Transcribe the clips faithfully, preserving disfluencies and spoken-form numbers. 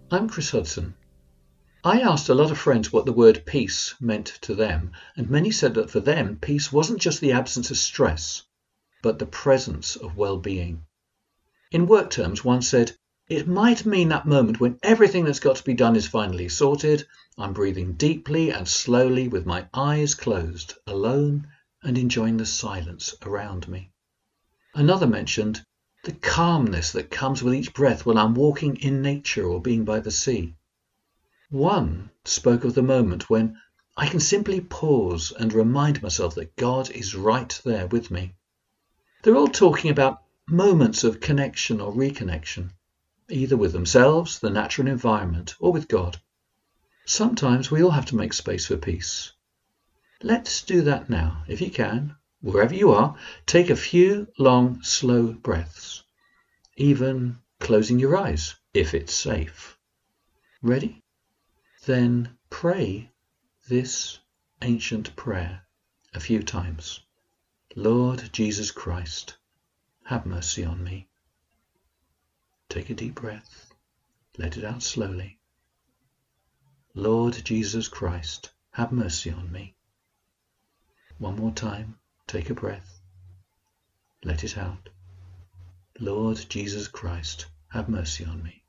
I'm Chris Hudson. I asked a lot of friends what the word peace meant to them, and many said that for them, peace wasn't just the absence of stress, but the presence of well-being. In work terms, one said, it might mean that moment when everything that's got to be done is finally sorted. I'm breathing deeply and slowly with my eyes closed, alone and enjoying the silence around me. Another mentioned the calmness that comes with each breath when I'm walking in nature or being by the sea. One spoke of the moment when I can simply pause and remind myself that God is right there with me. They're all talking about moments of connection or reconnection, either with themselves, the natural environment, or with God. Sometimes we all have to make space for peace. Let's do that now, if you can. Wherever you are, take a few long, slow breaths, even closing your eyes if it's safe. Ready? Then pray this ancient prayer a few times. Lord Jesus Christ, have mercy on me. Take a deep breath. Let it out slowly. Lord Jesus Christ, have mercy on me. One more time. Take a breath. Let it out. Lord Jesus Christ, have mercy on me.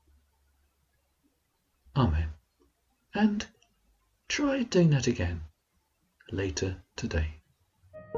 Amen. And try doing that again later today.